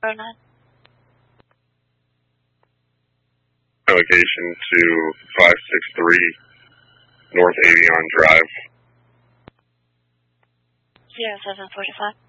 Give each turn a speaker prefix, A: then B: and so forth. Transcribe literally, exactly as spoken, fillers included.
A: oh nine.
B: Location to five six three North Avion Drive.
A: zero seven forty-five.